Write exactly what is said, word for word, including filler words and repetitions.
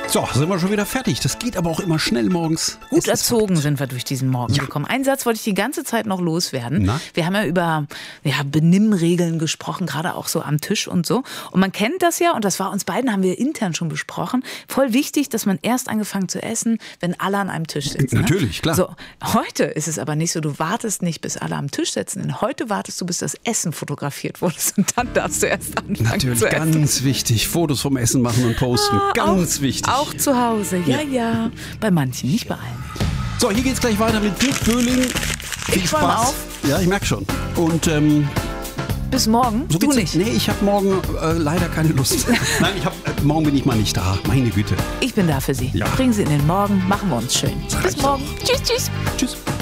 So, sind wir schon wieder fertig. Das geht aber auch immer schnell morgens. Gut erzogen sind wir durch diesen Morgen ja. gekommen. Einen Satz wollte ich die ganze Zeit noch loswerden. Na? Wir haben ja über ja, Benimmregeln gesprochen, gerade auch so am Tisch und so. Und man kennt das ja, und das war uns beiden, haben wir intern schon besprochen, voll wichtig, dass man erst angefangen zu essen, wenn alle an einem Tisch sitzen. Natürlich, ne? klar. So, heute ist es aber nicht so, du wartest nicht, bis alle am Tisch sitzen. Denn heute wartest du, bis das Essen fotografiert wurde. Und dann darfst du erst anfangen Natürlich, zu essen. ganz wichtig. Fotos vom Essen machen und posten. Ah, ganz auch, wichtig. Auch zu Hause, ja, ja, ja. Bei manchen, nicht bei allen. So, hier geht's gleich weiter mit Dirk Böhling. Viel Ich räume Spaß. auf. Ja, ich merke schon. Und ähm, Bis morgen? so Du geht's- nicht. Nee, ich habe morgen äh, leider keine Lust. Nein, ich hab, äh, morgen bin ich mal nicht da. Meine Güte. Ich bin da für Sie. Ja. Bringen Sie in den Morgen, machen wir uns schön. Bis reicht morgen. Tschüss, tschüss. Tschüss.